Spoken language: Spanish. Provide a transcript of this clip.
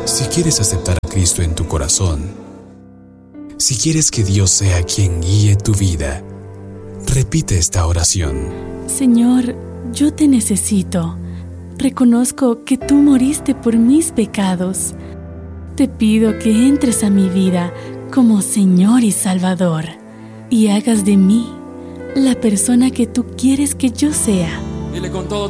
Si quieres aceptar a Cristo en tu corazón, si quieres que Dios sea quien guíe tu vida, repite esta oración. Señor, yo te necesito. Reconozco que tú moriste por mis pecados. Te pido que entres a mi vida como Señor y Salvador y hagas de mí la persona que tú quieres que yo sea. Dile con todo